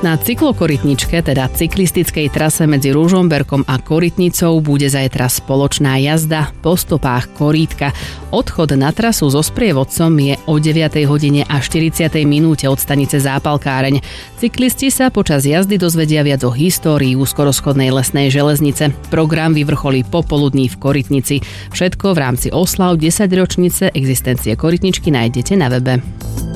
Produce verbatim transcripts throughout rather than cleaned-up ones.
Na cyklokorytničke, teda cyklistickej trase medzi Ružomberkom a Korytnicou, bude zajtra spoločná jazda po stopách korítka. Odchod na trasu so sprievodcom je o deviatej hodine a štyridsiatej minúte od stanice Zápalkáreň. Cyklisti sa počas jazdy dozvedia viac o histórii úzkorozchodnej lesnej železnice. Program vyvrcholí popoludní v Korytnici. Všetko v rámci oslav desaťročnice existencie Korytničky nájdete na webe.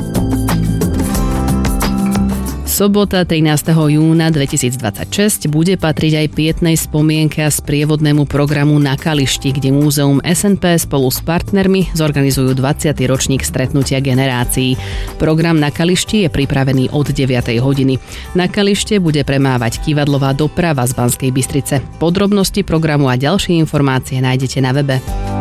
Sobota trinásteho júna dvetisícdvadsaťšesť bude patriť aj pietnej spomienke a sprievodnému programu Na Kališti, kde Múzeum es en pé spolu s partnermi zorganizujú dvadsiaty ročník stretnutia generácií. Program Na Kališti je pripravený od deviatej hodiny. Na Kalište bude premávať kývadlová doprava z Banskej Bystrice. Podrobnosti programu a ďalšie informácie nájdete na webe.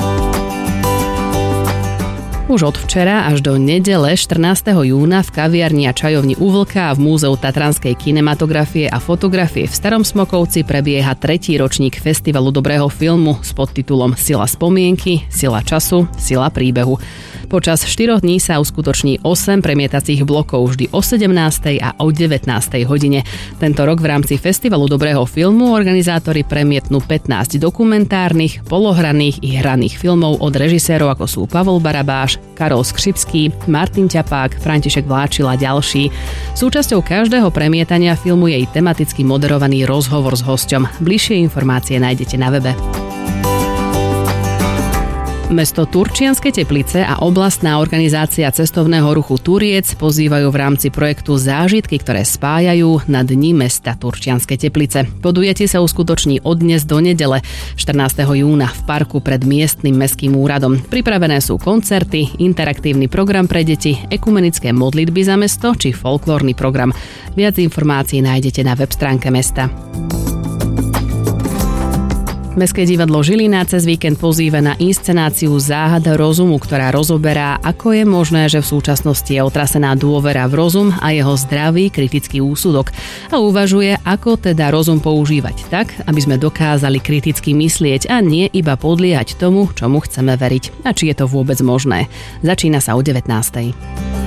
Už od včera až do nedele štrnásteho júna v kaviarni a čajovni U Vlka a v Múzeu tatranskej kinematografie a fotografie v Starom Smokovci prebieha tretí ročník Festivalu dobrého filmu s podtitulom Sila spomienky, sila času, sila príbehu. Počas štyroch dní sa uskutoční osem premietacích blokov vždy o sedemnástej a o devätnástej hodine. Tento rok v rámci Festivalu dobrého filmu organizátori premietnú pätnásť dokumentárnych, polohraných i hraných filmov od režisérov ako sú Pavol Barabáš, Karol Skřipský, Martin Ťapák, František Vláčil a ďalší. Súčasťou každého premietania filmu je i tematicky moderovaný rozhovor s hosťom. Bližšie informácie nájdete na webe. Mesto Turčianske Teplice a oblastná organizácia cestovného ruchu Turiec pozývajú v rámci projektu Zážitky, ktoré spájajú na dni mesta Turčianske Teplice. Podujatie sa uskutoční od dnes do nedele štrnásteho júna v parku pred miestnym mestským úradom. Pripravené sú koncerty, interaktívny program pre deti, ekumenické modlitby za mesto či folklórny program. Viac informácií nájdete na web stránke mesta. Mestské divadlo Žilina cez víkend pozýva na inscenáciu Záhada rozumu, ktorá rozoberá, ako je možné, že v súčasnosti je otrasená dôvera v rozum a jeho zdravý kritický úsudok a uvažuje, ako teda rozum používať tak, aby sme dokázali kriticky myslieť a nie iba podliehať tomu, čomu chceme veriť. A či je to vôbec možné. Začína sa o devätnástej.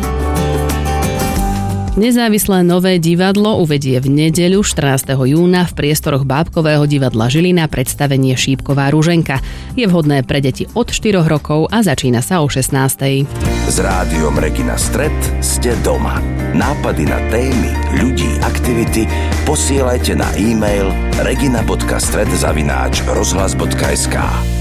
Nezávislé nové divadlo uvedie v nedeľu štrnásteho júna v priestoroch Bábkového divadla Žilina predstavenie Šípková ruženka. Je vhodné pre deti od štyroch rokov a začína sa o šestnástej. S rádiom Regina Stret ste doma. Nápady na témy, ľudí, aktivity posielajte na e-mail regina bodka stret zavináč rozhlas bodka es ká.